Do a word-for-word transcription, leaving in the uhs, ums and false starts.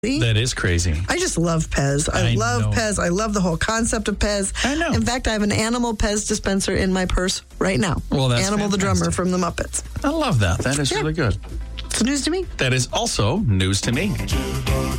That is crazy. I just love Pez. I, I love know. Pez. I love the whole concept of Pez. I know. In fact, I have an animal Pez dispenser in my purse right now. Well, that's Animal the fantastic. drummer from the Muppets. I love that. That is Yeah. really good. It's news to me. That is also news to me.